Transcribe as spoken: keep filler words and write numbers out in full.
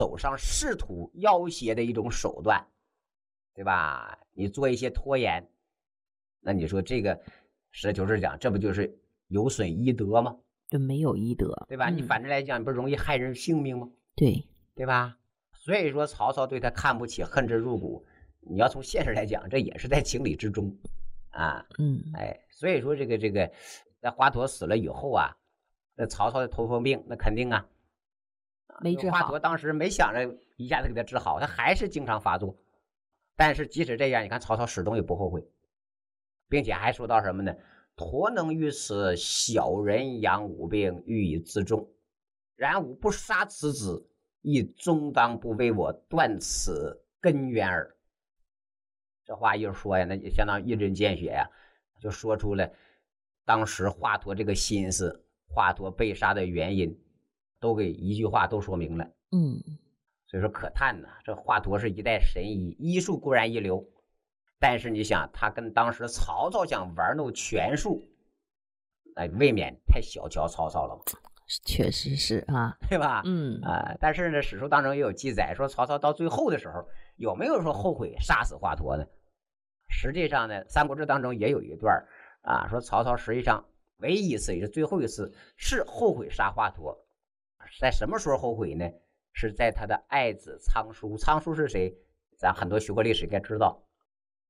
走上仕途要挟的一种手段，对吧？你做一些拖延，那你说这个实事求是讲，这不就是有损医德吗？ 就没有医德， 对吧？ 嗯、 你反着来讲，你不是容易害人性命吗？ 对， 对吧？所以说曹操对他看不起，恨之入骨。你要从现实来讲，这也是在情理之中啊。 嗯， 哎，所以说这个这个，在华佗死了以后啊，那曹操的头风病，那肯定啊， 没治好。 华佗当时没想着一下子给他治好，他还是经常发作。但是即使这样，你看曹操始终也不后悔，并且还说到什么呢？佗能于此小人养吾病，欲以自重。然吾不杀此子，亦终当不为我断此根源耳。这话一说呀，那就相当于一针见血呀，就说出了当时华佗这个心思，华佗被杀的原因，都给一句话都说明了。 嗯， 所以说可叹呐，这华佗是一代神医，医术固然一流，但是你想，他跟当时曹操想玩弄权术，哎，未免太小瞧曹操了。 确实是啊， 对吧？ 嗯啊、呃，但是呢，史书当中也有记载说，曹操到最后的时候有没有说后悔杀死华佗呢？实际上呢，《三国志》当中也有一段啊，说曹操实际上唯一一次也是最后一次是后悔杀华佗，在什么时候后悔呢？是在他的爱子仓叔。仓叔是谁？咱很多学过历史应该知道